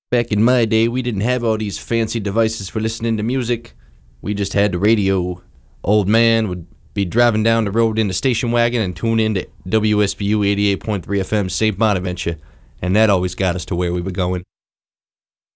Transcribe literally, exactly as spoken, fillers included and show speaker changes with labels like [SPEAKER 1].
[SPEAKER 1] Back in my day, we didn't have all these fancy devices for listening to music. We just had the radio. Old man would be driving down the road in the station wagon and tune in to W S B U eighty-eight point three F M Saint Bonaventure, and that always got us to where we were going.